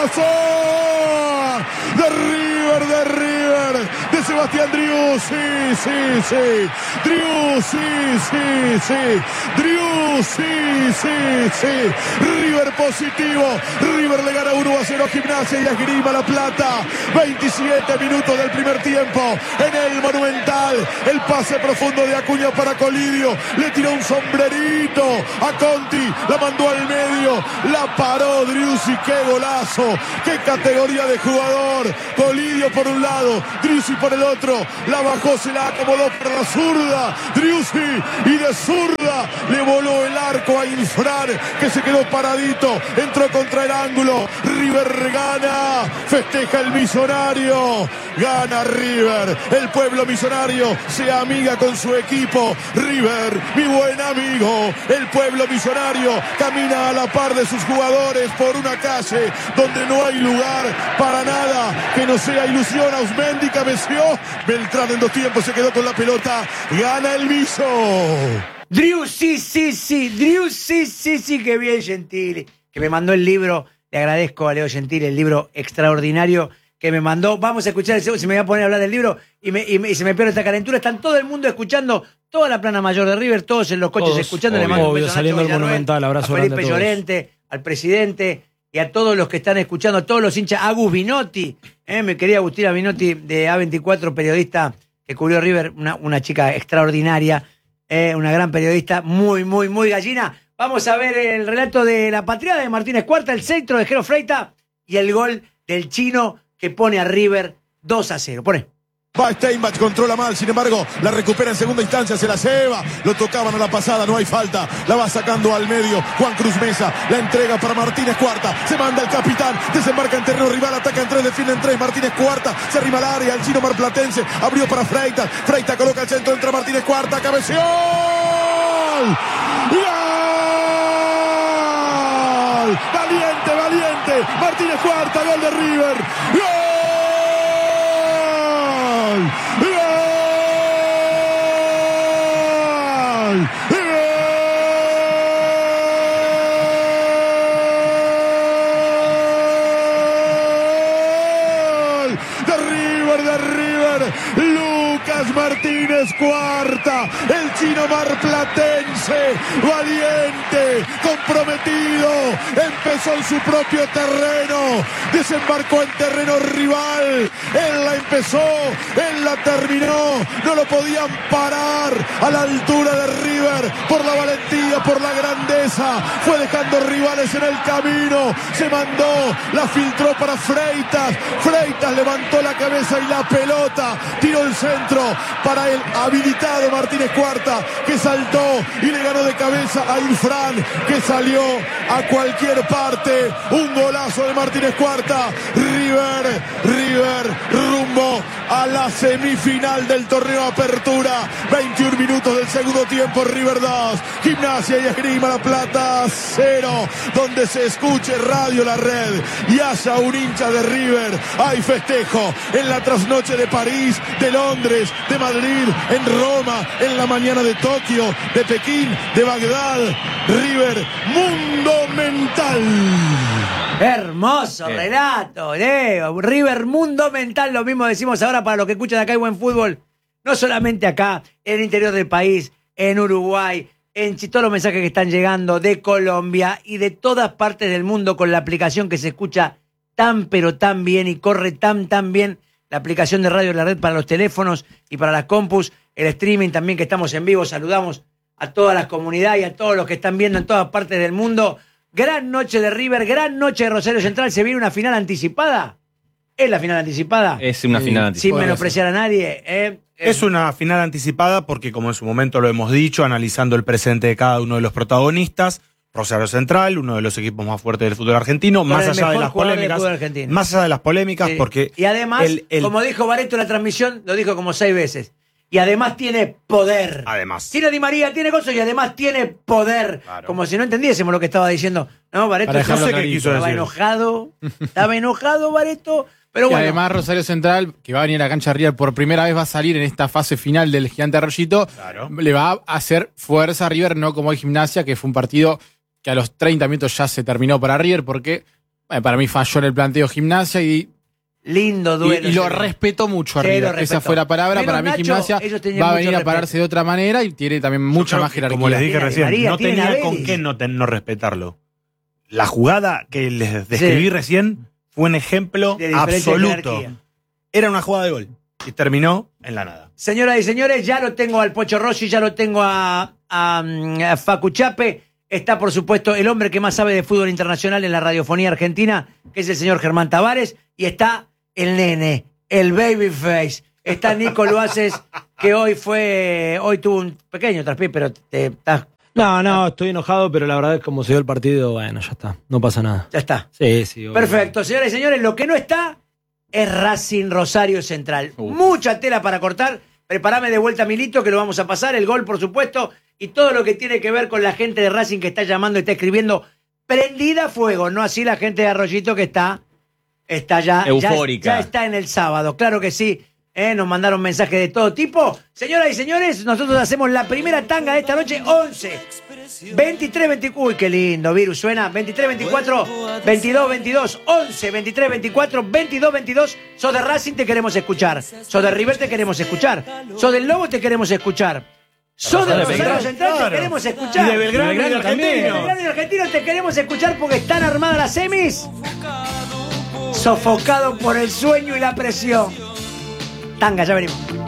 golazo de River, de Sebastián Driussi, sí. Driussi. River positivo. River le gana 1-0 a Gimnasia y Esgrima La Plata. 27 minutos del primer tiempo en el Monumental. El pase profundo de Acuña para Colidio. Le tiró un sombrerito a Conti. La mandó al medio. La paró Driussi. ¡Qué golazo! ¡Qué categoría de jugador! Colidio por un lado, Driussi por el otro. La bajó, se la acomodó para la zurda. Driussi, y de zurda le voló el arco a Infran, que se quedó paradito. Entró contra el ángulo. River gana. Festeja el millonario. Gana River. El pueblo millonario se amiga con su equipo. River, mi buen amigo. El pueblo millonario camina a la par de sus jugadores por una calle donde no hay lugar para nada que no sea ilusión. Ausmendi cabeció. Beltrán en 2 tiempos se quedó con la pelota. Gana el Miso. Driussi, sí, qué bien, Gentili, que me mandó el libro. Le agradezco a Leo Gentili el libro extraordinario que me mandó. Vamos a escuchar el segundo, si me voy a poner a hablar del libro y se me pierde esta calentura. Están todo el mundo escuchando, toda la plana mayor de River, todos en los coches escuchando. Le mando un beso saliendo del Monumental, abrazo a Felipe Llorente, al presidente y a todos los que están escuchando, a todos los hinchas. Agus Binotti, mi querida Agustina Binotti de A24, periodista que cubrió River, una chica extraordinaria, una gran periodista, muy gallina. Vamos a ver el relato de la patriada de Martínez Cuarta, el centro de Jero Freita y el gol del chino que pone a River 2-0. Pone. Va Steinbach, controla mal, sin embargo, la recupera en segunda instancia, se la lleva, lo tocaban a la pasada, no hay falta, la va sacando al medio, Juan Cruz Mesa, la entrega para Martínez Cuarta, se manda el capitán, desembarca en terreno rival, ataca en 3, defiende en 3, Martínez Cuarta, se arrima al área, el chino marplatense, abrió para Freitas, Freitas coloca el centro, entra Martínez Cuarta, cabeció, ¡gol! Valiente, Martínez Cuarta, gol de River, ¡gol! De River, Lucas Martínez Cuarta, el chino marplatense, valiente, comprometido, empezó en su propio terreno, desembarcó en terreno rival, él la empezó, él la terminó, no lo podían parar a la altura de River, por la valentía, por la grandeza, fue dejando rivales en el camino, se mandó, la filtró para Freitas, Freitas levantó la cabeza y la pelota, tiró el centro para el habilitado Martínez Cuarta, que saltó y le ganó de cabeza a Infran, que salió a cualquier parte. Un golazo de Martínez Cuarta. River rumbo a la semifinal del torneo Apertura. 21 minutos del segundo tiempo. River 2, Gimnasia y Esgrima La Plata 0, donde se escuche Radio La Red y haya un hincha de River. Hay festejo en la trasnoche de París, de Londres, de Madrid, en Roma, en la mañana de Tokio, de Pekín, de Bagdad. River, mundo mental. Hermoso relato, Leo. River, mundo mental. Lo mismo decimos ahora para los que escuchan acá. Hay buen fútbol. No solamente acá, en el interior del país, en Uruguay, en todos los mensajes que están llegando de Colombia y de todas partes del mundo con la aplicación que se escucha tan pero tan bien y corre tan bien. La aplicación de Radio La Red para los teléfonos y para las compus. El streaming también, que estamos en vivo. Saludamos a todas las comunidades y a todos los que están viendo en todas partes del mundo. Gran noche de River, gran noche de Rosario Central. ¿Se viene una final anticipada? ¿Es la final anticipada? Es una final anticipada. Sin menospreciar a nadie. Es una final anticipada porque, como en su momento lo hemos dicho, analizando el presente de cada uno de los protagonistas, Rosario Central, uno de los equipos más fuertes del fútbol argentino, más allá de las polémicas, sí. Porque y además, como dijo Barreto en la transmisión, lo dijo como 6 veces. Y además tiene poder. Tiene Di María, tiene cosas y además tiene poder. Claro. Como si no entendiésemos lo que estaba diciendo. No, Barreto no sé qué quiso decir. Estaba enojado Barreto. Pero bueno. Y además Rosario Central, que va a venir a la cancha River por primera vez, va a salir en esta fase final del Gigante Arroyito. Claro. Le va a hacer fuerza a River, no como el Gimnasia, que fue un partido que a los 30 minutos ya se terminó para River, porque Para mí falló en el planteo Gimnasia y lindo duelo. Y lo respetó mucho arriba. Esa fue la palabra. Para mí Nacho, Gimnasia va a venir a pararse de otra manera y tiene también mucha más jerarquía. Como les dije recién, no tenía con qué no respetarlo. La jugada que les describí recién fue un ejemplo absoluto. Era una jugada de gol y terminó en la nada. Señoras y señores, ya lo tengo al Pocho Rossi, ya lo tengo a Facu Chape. Está, por supuesto, el hombre que más sabe de fútbol internacional en la radiofonía argentina, que es el señor Germán Tavares, y está el nene, el babyface. Está Nico Luaces, que hoy tuvo un pequeño traspié, pero te estás... No, estoy enojado, pero la verdad es que como se dio el partido, bueno, ya está, no pasa nada. Ya está. Sí. Perfecto, señoras y señores, lo que no está es Racing Rosario Central. Mucha tela para cortar. Prepárame de vuelta, Milito, que lo vamos a pasar, el gol, por supuesto, y todo lo que tiene que ver con la gente de Racing que está llamando y está escribiendo prendida a fuego, no así la gente de Arroyito que está ya eufórica. Ya está en el sábado, claro que sí. Nos mandaron mensajes de todo tipo. Señoras y señores, nosotros hacemos la primera tanga de esta noche, 11, 23, 24, uy, qué lindo, Virus, suena, 23, 24, 22, 22, 11, 23, 24, 22, 22, sos de Racing, te queremos escuchar, sos de River, te queremos escuchar, sos del Lobo, te queremos escuchar, sos de Rosario Central, te queremos escuchar, y de Belgrano y de Argentino, de Belgrano y Argentino te queremos escuchar porque están armadas las semis, sofocado por el sueño y la presión. Tanga, ya venimos.